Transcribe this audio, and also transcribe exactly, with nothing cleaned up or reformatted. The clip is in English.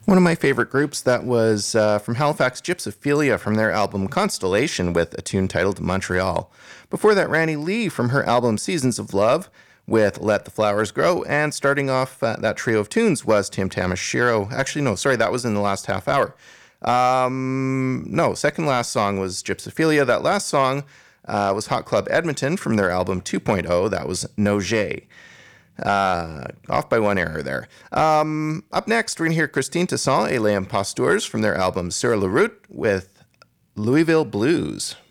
One of my favorite groups, that was uh, from Halifax, Gypsophilia, from their album Constellation, with a tune titled Montreal. Before that, Randy Lee from her album Seasons of Love with Let the Flowers Grow. And starting off uh, that trio of tunes was Tim Tamashiro. Actually, no, sorry, that was in the last half hour. Um, no, second last song was Gypsophilia. That last song uh, was Hot Club Edmonton from their album two point oh. That was Noger. Uh, off by one error there. Um, up next, we're going to hear Christine Tesson et les Imposteurs from their album Sur la Route with Louisville Blues.